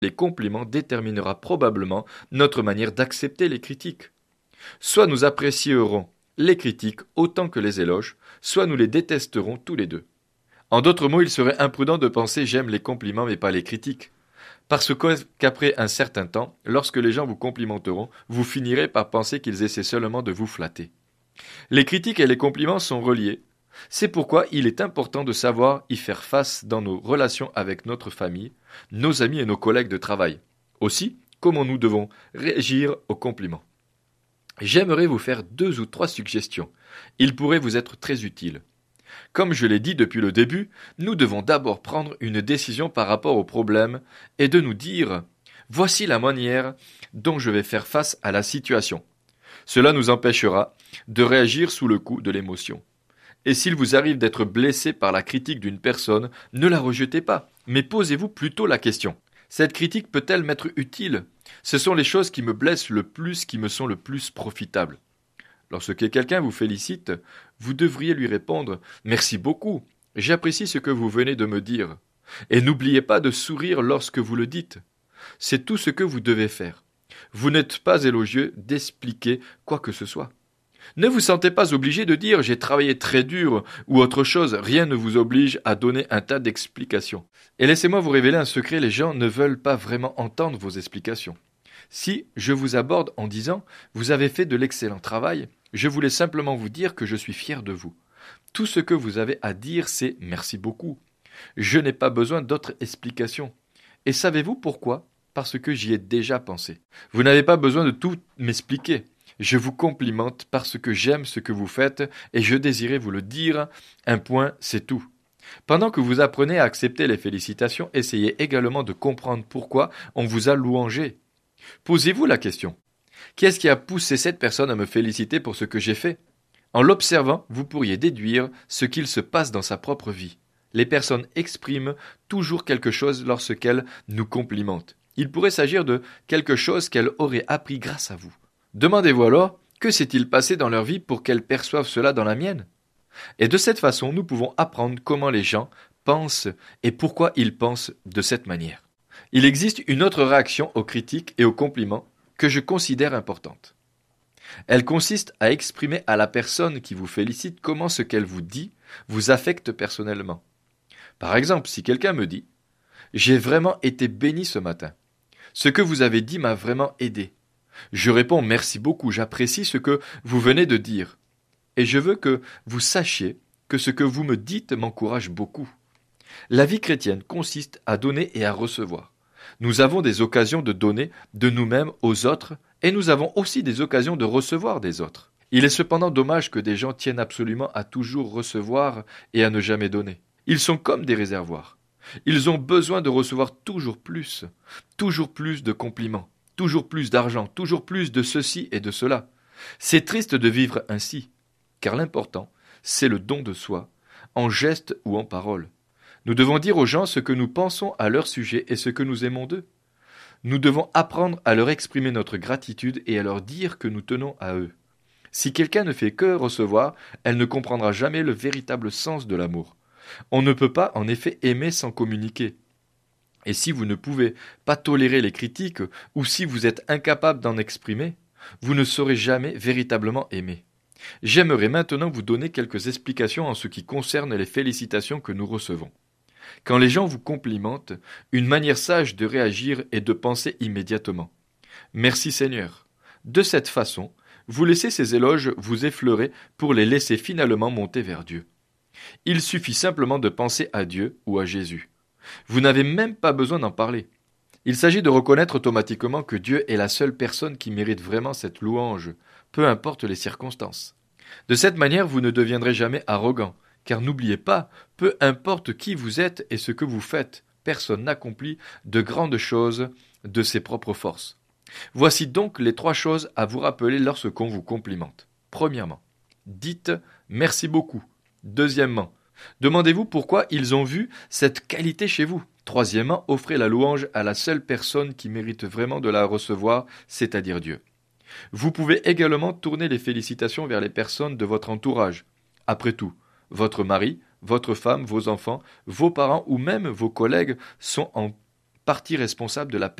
Les compliments déterminera probablement notre manière d'accepter les critiques. Soit nous apprécierons les critiques autant que les éloges, soit nous les détesterons tous les deux. En d'autres mots, il serait imprudent de penser j'aime les compliments mais pas les critiques. Parce qu'après un certain temps, lorsque les gens vous complimenteront, vous finirez par penser qu'ils essaient seulement de vous flatter. Les critiques et les compliments sont reliés. C'est pourquoi il est important de savoir y faire face dans nos relations avec notre famille, nos amis et nos collègues de travail. Aussi, comment nous devons réagir aux compliments. J'aimerais vous faire 2 ou 3 suggestions. Ils pourraient vous être très utiles. Comme je l'ai dit depuis le début, nous devons d'abord prendre une décision par rapport au problème et de nous dire « Voici la manière dont je vais faire face à la situation ». Cela nous empêchera de réagir sous le coup de l'émotion. Et s'il vous arrive d'être blessé par la critique d'une personne, ne la rejetez pas, mais posez-vous plutôt la question. Cette critique peut-elle m'être utile? Ce sont les choses qui me blessent le plus qui me sont le plus profitables. Lorsque quelqu'un vous félicite, vous devriez lui répondre « Merci beaucoup, j'apprécie ce que vous venez de me dire. » Et n'oubliez pas de sourire lorsque vous le dites. C'est tout ce que vous devez faire. Vous n'êtes pas élogieux d'expliquer quoi que ce soit. Ne vous sentez pas obligé de dire « j'ai travaillé très dur » ou autre chose, rien ne vous oblige à donner un tas d'explications. Et laissez-moi vous révéler un secret, les gens ne veulent pas vraiment entendre vos explications. Si je vous aborde en disant « vous avez fait de l'excellent travail », je voulais simplement vous dire que je suis fier de vous. Tout ce que vous avez à dire, c'est « merci beaucoup ». Je n'ai pas besoin d'autres explications. Et savez-vous pourquoi? Parce que j'y ai déjà pensé. Vous n'avez pas besoin de tout m'expliquer. Je vous complimente parce que j'aime ce que vous faites et je désirais vous le dire. Un point, c'est tout. Pendant que vous apprenez à accepter les félicitations, essayez également de comprendre pourquoi on vous a louangé. Posez-vous la question. Qu'est-ce qui a poussé cette personne à me féliciter pour ce que j'ai fait? En l'observant, vous pourriez déduire ce qu'il se passe dans sa propre vie. Les personnes expriment toujours quelque chose lorsqu'elles nous complimentent. Il pourrait s'agir de quelque chose qu'elles auraient appris grâce à vous. Demandez-vous alors, que s'est-il passé dans leur vie pour qu'elles perçoivent cela dans la mienne? Et de cette façon, nous pouvons apprendre comment les gens pensent et pourquoi ils pensent de cette manière. Il existe une autre réaction aux critiques et aux compliments que je considère importante. Elle consiste à exprimer à la personne qui vous félicite comment ce qu'elle vous dit vous affecte personnellement. Par exemple, si quelqu'un me dit « J'ai vraiment été béni ce matin. Ce que vous avez dit m'a vraiment aidé. » Je réponds « Merci beaucoup, j'apprécie ce que vous venez de dire. » Et je veux que vous sachiez que ce que vous me dites m'encourage beaucoup. La vie chrétienne consiste à donner et à recevoir. Nous avons des occasions de donner de nous-mêmes aux autres et nous avons aussi des occasions de recevoir des autres. Il est cependant dommage que des gens tiennent absolument à toujours recevoir et à ne jamais donner. Ils sont comme des réservoirs. Ils ont besoin de recevoir toujours plus de compliments, toujours plus d'argent, toujours plus de ceci et de cela. C'est triste de vivre ainsi, car l'important, c'est le don de soi, en geste ou en parole. Nous devons dire aux gens ce que nous pensons à leur sujet et ce que nous aimons d'eux. Nous devons apprendre à leur exprimer notre gratitude et à leur dire que nous tenons à eux. Si quelqu'un ne fait que recevoir, elle ne comprendra jamais le véritable sens de l'amour. On ne peut pas en effet aimer sans communiquer. Et si vous ne pouvez pas tolérer les critiques ou si vous êtes incapable d'en exprimer, vous ne saurez jamais véritablement aimer. J'aimerais maintenant vous donner quelques explications en ce qui concerne les félicitations que nous recevons. Quand les gens vous complimentent, une manière sage de réagir est de penser immédiatement « Merci Seigneur ». De cette façon, vous laissez ces éloges vous effleurer pour les laisser finalement monter vers Dieu. Il suffit simplement de penser à Dieu ou à Jésus. Vous n'avez même pas besoin d'en parler. Il s'agit de reconnaître automatiquement que Dieu est la seule personne qui mérite vraiment cette louange, peu importe les circonstances. De cette manière, vous ne deviendrez jamais arrogant, car n'oubliez pas, peu importe qui vous êtes et ce que vous faites, personne n'accomplit de grandes choses de ses propres forces. Voici donc les 3 choses à vous rappeler lorsqu'on vous complimente. Premièrement, dites « merci beaucoup ». Deuxièmement, demandez-vous pourquoi ils ont vu cette qualité chez vous. Troisièmement, offrez la louange à la seule personne qui mérite vraiment de la recevoir, c'est-à-dire Dieu. Vous pouvez également tourner les félicitations vers les personnes de votre entourage. Après tout, votre mari, votre femme, vos enfants, vos parents ou même vos collègues sont en partie responsable de la